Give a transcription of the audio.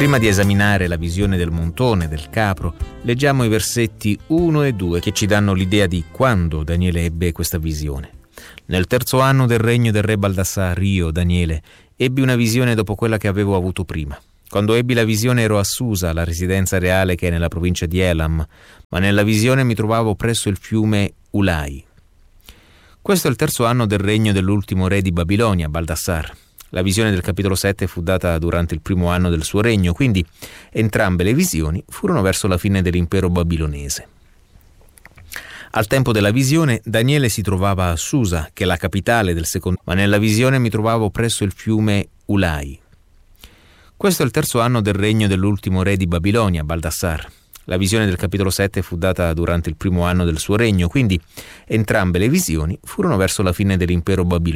Prima di esaminare la visione del montone, del capro, leggiamo i versetti 1 e 2 che ci danno l'idea di quando Daniele ebbe questa visione. Nel 3° anno del regno del re Baldassar, io, Daniele, ebbi una visione dopo quella che avevo avuto prima. Quando ebbi la visione ero a Susa, la residenza reale che è nella provincia di Elam, ma nella visione mi trovavo presso il fiume Ulai. Questo è il 3° anno del regno dell'ultimo re di Babilonia, Baldassar. La visione del capitolo 7 fu data durante il 1° anno del suo regno, quindi entrambe le visioni furono verso la fine dell'impero babilonese. Al tempo della visione Daniele si trovava a Susa, che è la capitale del secondo, ma nella visione mi trovavo presso il fiume Ulai. Questo è il 3° anno del regno dell'ultimo re di Babilonia, Baldassar. La visione del capitolo 7 fu data durante il 1° anno del suo regno, quindi entrambe le visioni furono verso la fine dell'impero babilonese.